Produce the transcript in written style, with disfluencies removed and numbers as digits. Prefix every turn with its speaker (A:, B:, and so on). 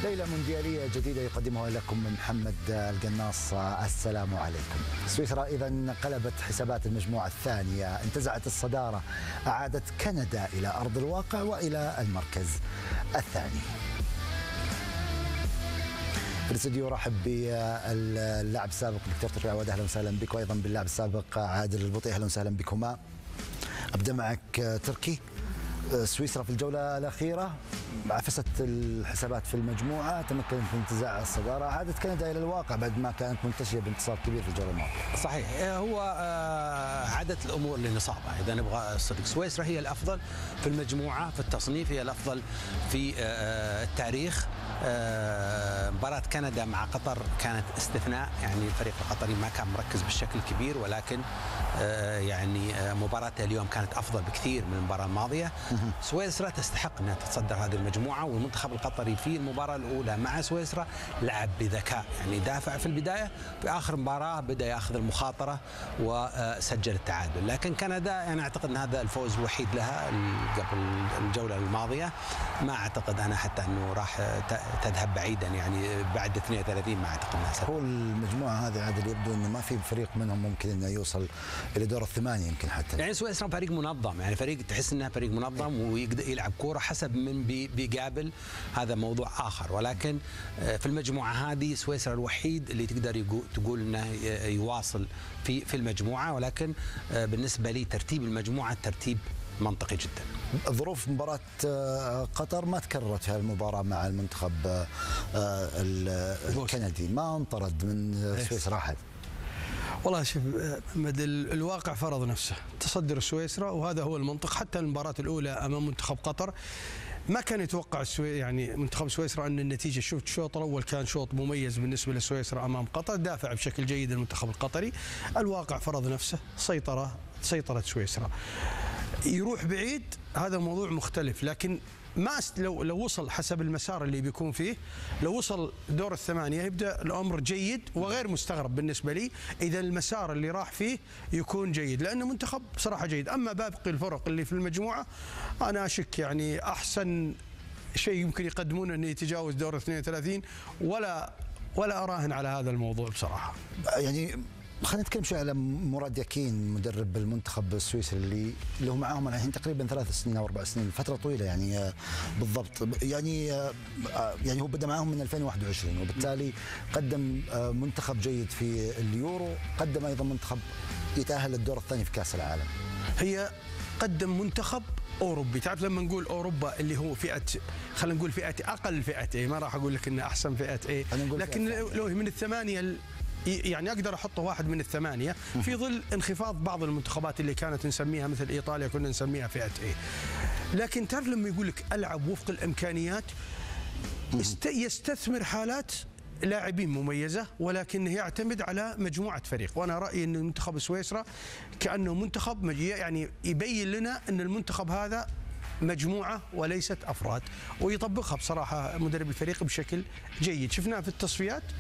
A: ليلة مونديالية جديدة يقدمها لكم محمد القناص. السلام عليكم. سويسرا إذا قلبت حسابات المجموعة الثانية، انتزعت الصدارة، أعادت كندا إلى أرض الواقع وإلى المركز الثاني. في الاستديو رحب باللاعب السابق دكتور تركي عواد، اهلا وسهلا بك، وايضا باللاعب السابق عادل البطي، اهلا وسهلا بكما. ابدا معك تركي. سويسرا في الجولة الأخيرة عفست الحسابات في المجموعة، تمكنت من انتزاع الصدارة، عادت كندا إلى الواقع بعد ما كانت منتشية بانتصار كبير في الجولة الماضية.
B: صحيح، هو عادت الأمور للنصابة. إذا نبغى الصدق، سويسرا هي الأفضل في المجموعة، في التصنيف هي الأفضل في التاريخ. مباراة كندا مع قطر كانت استثناء، يعني الفريق القطري ما كان مركز بالشكل الكبير، ولكن يعني مباراته اليوم كانت أفضل بكثير من المباراة الماضية. سويسرا تستحق أنها تتصدر هذه المجموعة، والمنتخب القطري في المباراة الأولى مع سويسرا لعب بذكاء، يعني دافع في البداية، في آخر مباراة بدأ يأخذ المخاطرة وسجل التعادل. لكن كندا أنا أعتقد أن هذا الفوز الوحيد لها قبل الجولة الماضية، ما أعتقد أنا حتى أنه راح تذهب بعيدا، يعني بعد 32 ما أعتقد أنها
A: هو المجموعة هذه عادل يبدو أنه ما في فريق منهم ممكن أنه يوصل إلى دور الثمانية يمكن حتى.
B: يعني سويسرا فريق منظم، يعني فريق تحس أنه فريق منظم ويقدر يلعب كورة حسب من بيقابل، هذا موضوع آخر. ولكن في المجموعة هذه سويسرا الوحيد اللي تقدر تقول أنه يواصل في المجموعة، ولكن بالنسبة لي ترتيب المجموعة ترتيب منطقي جدا.
A: ظروف مباراة قطر ما تكررت في المباراة مع المنتخب الكندي، ما انطرد من سويسرا أحد.
C: والله شوف محمد، الواقع فرض نفسه، تصدر سويسرا وهذا هو المنطق. حتى المباراة الأولى أمام منتخب قطر ما كان يتوقع يعني منتخب سويسرا أن النتيجة، شفت الشوط الأول كان شوط مميز بالنسبة لسويسرا أمام قطر، دافع بشكل جيد المنتخب القطري. الواقع فرض نفسه، سيطرت سويسرا. يروح بعيد هذا موضوع مختلف، لكن ما لو وصل حسب المسار اللي بيكون فيه، لو وصل دور الثمانية يبدأ الأمر جيد وغير مستغرب بالنسبة لي إذا المسار اللي راح فيه يكون جيد، لأنه منتخب بصراحة جيد. أما باقي الفرق اللي في المجموعة أنا أشك، يعني أحسن شيء يمكن يقدمونه أنه يتجاوز دور 32، ولا أراهن على هذا الموضوع بصراحة.
A: يعني خلينا نتكلم شوي على مراد ياكين مدرب المنتخب السويسري اللي هو معاهم الحين تقريبا 3 سنين او 4 سنين، فتره طويله يعني بالضبط. يعني هو بدا معاهم من 2021، وبالتالي قدم منتخب جيد في اليورو، قدم ايضا منتخب يتاهل للدور الثاني في كاس العالم.
C: هي قدم منتخب اوروبي، تعرف لما نقول اوروبا اللي هو فئه، خلينا نقول فئه اقل فئه، ما راح اقول لك انه احسن فئه، لكن لو من الثمانيه يعني أقدر أحطه واحد من الثمانية، في ظل انخفاض بعض المنتخبات اللي كانت نسميها مثل إيطاليا كنا نسميها فئة A. لكن تعرف لما يقول لك ألعب وفق الإمكانيات، يستثمر حالات لاعبين مميزة، ولكن يعتمد على مجموعة فريق. وأنا رأيي أن منتخب سويسرا كأنه منتخب يعني يبين لنا أن المنتخب هذا مجموعة وليست أفراد، ويطبقها بصراحة مدرب الفريق بشكل جيد. شفناه في التصفيات